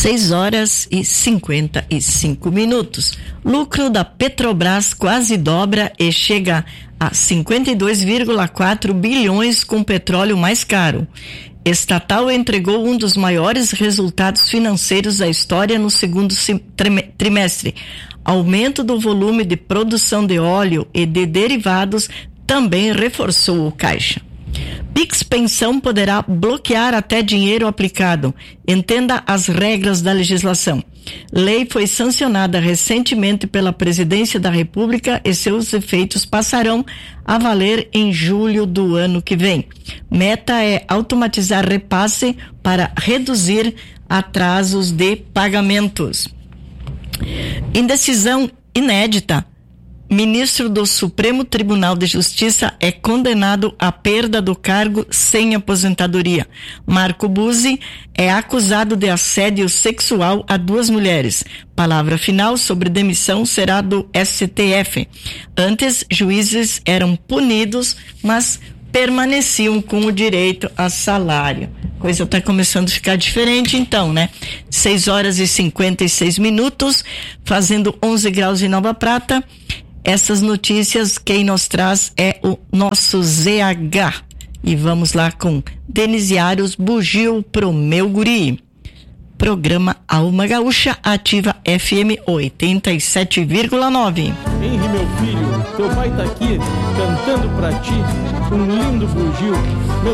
6h55. Lucro da Petrobras quase dobra e chega a 52,4 bilhões com petróleo mais caro. Estatal entregou um dos maiores resultados financeiros da história no segundo trimestre. Aumento do volume de produção de óleo e de derivados também reforçou o caixa. Pix Pensão poderá bloquear até dinheiro aplicado. Entenda as regras da legislação. Lei foi sancionada recentemente pela Presidência da República e seus efeitos passarão a valer em julho do ano que vem. Meta é automatizar repasse para reduzir atrasos de pagamentos. Em decisão inédita, ministro do Supremo Tribunal de Justiça é condenado à perda do cargo sem aposentadoria. Marco Buzzi é acusado de assédio sexual a 2 mulheres. Palavra final sobre demissão será do STF. Antes, juízes eram punidos, mas permaneciam com o direito a salário. Coisa está começando a ficar diferente então, né? 6h56, fazendo 11 graus em Nova Prata. Essas notícias, quem nos traz é o nosso ZH. E vamos lá com Denise Aros, Bugio pro meu guri. Programa Alma Gaúcha, Ativa FM 87,9. Henri, meu filho, teu pai tá aqui cantando pra ti um lindo bugio. Meu